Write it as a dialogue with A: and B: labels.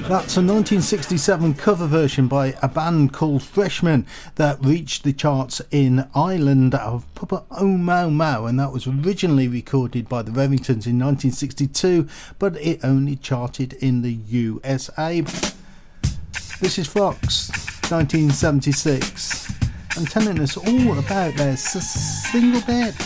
A: That's a 1967 cover version by a band called Freshmen that reached the charts in Ireland of Papa Oh Mau Mau, and that was originally recorded by the Revingtons in 1962, but it only charted in the USA. This is Fox, 1976, and telling us all about their single bed.